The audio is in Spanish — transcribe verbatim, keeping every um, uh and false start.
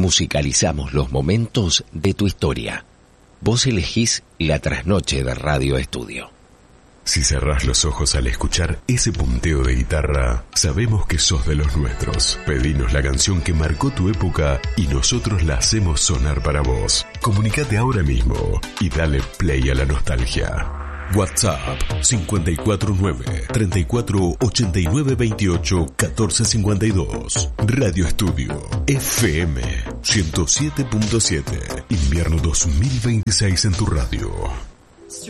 musicalizamos los momentos de tu historia. Vos elegís la trasnoche de Radio Estudio. Si cerrás los ojos al escuchar ese punteo de guitarra, sabemos que sos de los nuestros. Pedinos la canción que marcó tu época y nosotros la hacemos sonar para vos. Comunicate ahora mismo y dale play a la nostalgia. WhatsApp cinco cuatro nueve, treinta y cuatro, ochenta y nueve, veintiocho, catorce cincuenta y dos. Radio Estudio F M ciento siete punto siete. Invierno dos mil veintiséis en tu radio.